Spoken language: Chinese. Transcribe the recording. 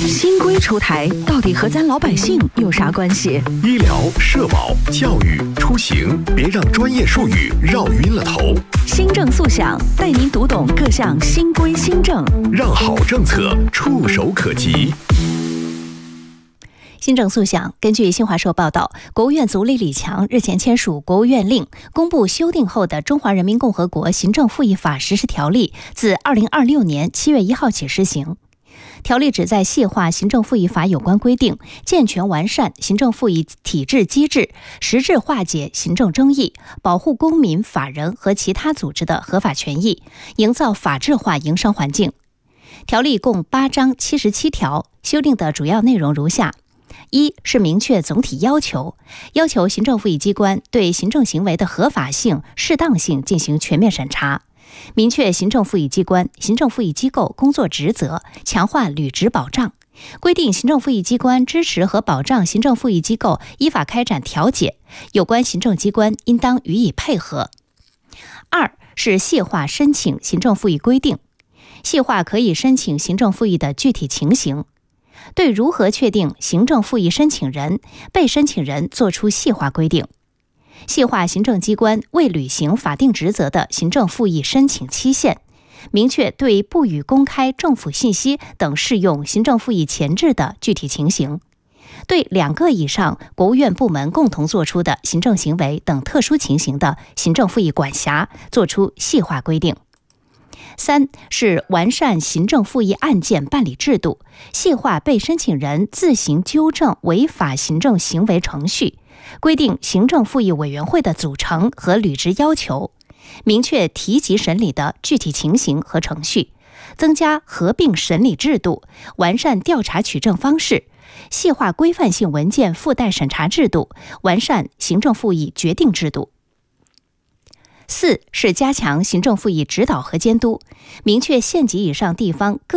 新规出台，到底和咱老百姓有啥关系？ 医疗、社保、教育、出行，别让专业术语绕晕了头。 新政速想，带您读懂各项新规新政， 让好政策触手可及。 新政速想，根据新华社报道，国务院总理李强日前签署国务院令，公布修订后的《中华人民共和国行政复议法实施条例》自2026年7月1号起施行。条例旨在细化行政复议法有关规定，健全完善行政复议体制机制，实质化解行政争议，保护公民、法人和其他组织的合法权益，营造法治化营商环境。条例共8章77条，修订的主要内容如下：一是明确总体要求，要求行政复议机关对行政行为的合法性、适当性进行全面审查，明确行政复议机关、行政复议机构工作职责，强化履职保障，规定行政复议机关支持和保障行政复议机构依法开展调解，有关行政机关应当予以配合。二是细化申请行政复议规定，细化可以申请行政复议的具体情形，对如何确定行政复议申请人、被申请人作出细化规定，细化行政机关未履行法定职责的行政复议申请期限，明确对不予公开政府信息等适用行政复议前置的具体情形，对2个以上国务院部门共同作出的行政行为等特殊情形的行政复议管辖作出细化规定。三是完善行政复议案件办理制度，细化被申请人自行纠正违法行政行为程序，规定行政复议委员会的组成和履职要求，明确提及审理的具体情形和程序，增加合并审理制度，完善调查取证方式，细化规范性文件附带审查制度，完善行政复议决定制度。四是加强行政复议指导和监督，明确县级以上地方